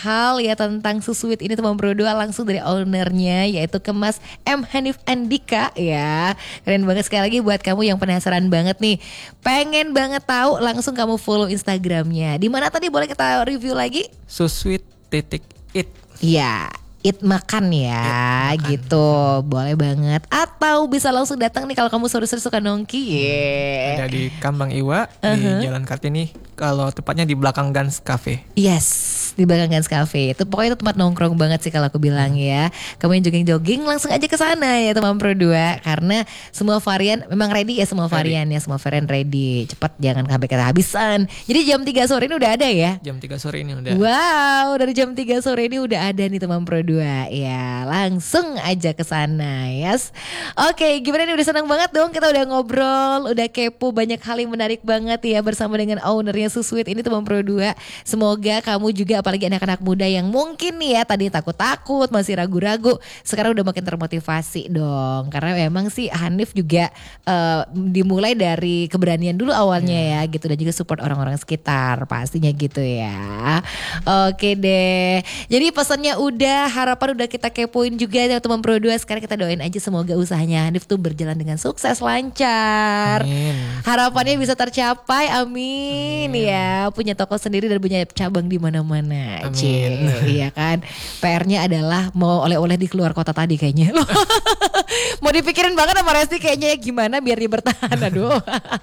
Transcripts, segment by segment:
hal ya tentang Susweet ini teman berdua langsung dari ownernya, yaitu ke Mas M. Hanif Andika ya. Keren banget, sekali lagi buat kamu yang penasaran banget nih, pengen banget tahu, langsung kamu follow Instagramnya. Di mana tadi, boleh kita review lagi? Susweet.it. Iya, It makan ya, makan. Gitu, boleh banget. Atau bisa langsung datang nih kalau kamu sore-sore suka nongki. Ada di Kambang Iwa, di Jalan Kartini. Kalau tepatnya di belakang Gans Cafe. Yes, di belakang Gans Cafe. Itu pokoknya itu tempat nongkrong banget sih kalau aku bilang ya. Kamu yang jogging-jogging langsung aja ke sana ya teman Pro 2, karena semua varian memang ready ya, semua varian ya, semua varian ready. Cepat, jangan sampai kehabisan. Jadi jam 3 sore ini udah ada ya? Jam 3 sore ini udah. Wow, dari jam 3 sore ini udah ada nih teman Pro 2 ya. Langsung aja ke sana, yes. Oke, gimana nih, udah senang banget dong kita udah ngobrol, udah kepo, banyak hal yang menarik banget ya bersama dengan ownernya Susweet ini teman Pro 2. Semoga kamu juga, apalagi anak-anak muda yang mungkin nih ya tadi takut-takut, masih ragu-ragu, sekarang udah makin termotivasi dong. Karena memang sih Hanif juga dimulai dari keberanian dulu awalnya ya gitu, dan juga support orang-orang sekitar pastinya gitu ya. Oke deh. Jadi pesannya udah, harapan udah kita kepoin juga ya teman Pro 2. Sekarang kita doain aja semoga usahanya Hanif tuh berjalan dengan sukses, lancar. Amin. Harapannya bisa tercapai, amin. Ya, punya toko sendiri dan punya cabang di mana-mana. Amin. Iya kan. PR-nya adalah mau oleh-oleh di keluar kota tadi kayaknya. Mau dipikirin banget sama Resti kayaknya, gimana biar dia bertahan. Aduh.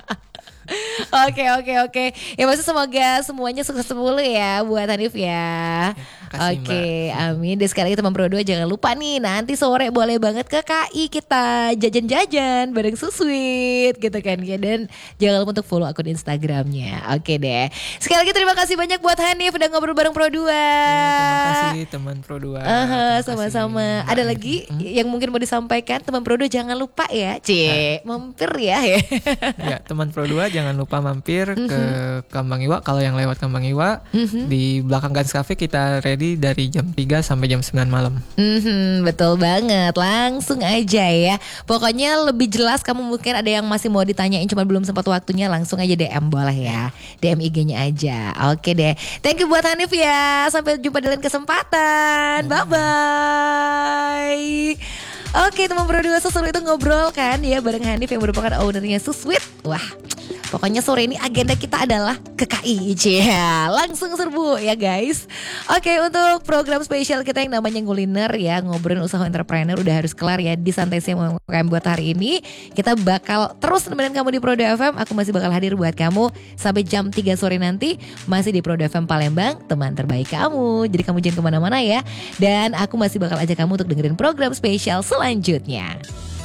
Oke. Ya maksud semoga semuanya sukses mulu ya buat Hanif ya. Oke, amin. Dan sekali lagi teman Pro 2, jangan lupa nih nanti sore boleh banget ke KI kita jajan-jajan bareng Susweet gitu kan ya. Dan jangan lupa untuk follow akun Instagramnya. Oke deh. Sekali lagi terima kasih banyak buat Hanif udah ngobrol bareng Pro 2. Terima kasih teman Pro 2. Sama-sama. Ada lagi yang mungkin mau disampaikan teman Pro 2? Jangan lupa ya, mampir ya. Ya, teman Pro 2 jangan lupa mampir ke Kambang Iwa. Kalau yang lewat Kambang Iwa, di belakang Gans Cafe kita ready dari jam 3 sampai jam 9 malam. Betul banget, langsung aja ya. Pokoknya lebih jelas kamu mungkin ada yang masih mau ditanyain cuma belum sempat waktunya, langsung aja DM boleh ya. DM IG-nya aja. Oke deh. Thank you buat Hanif ya. Sampai jumpa di lain kesempatan. Bye-bye. Oke teman Pro 2, seseru itu ngobrol kan ya bareng Hanif yang merupakan ownernya Susweet. Wah, pokoknya sore ini agenda kita adalah ke KI. Langsung serbu ya guys. Oke, untuk program spesial kita yang namanya Nguliner ya, ngobrolin usaha entrepreneur udah harus kelar ya di Santai Siang UMKM buat hari ini. Kita bakal terus nemenin kamu di Pro 2 FM. Aku masih bakal hadir buat kamu sampai jam 3 sore nanti, masih di Pro 2 FM Palembang, teman terbaik kamu. Jadi kamu jangan kemana-mana ya. Dan aku masih bakal ajak kamu untuk dengerin program spesial selanjutnya.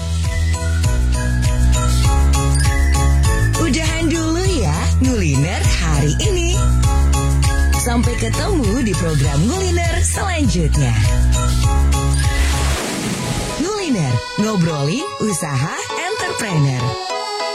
Udahan dulu ya Nguliner hari ini. Sampai ketemu di program Nguliner selanjutnya. Nguliner, ngobrolin usaha entrepreneur.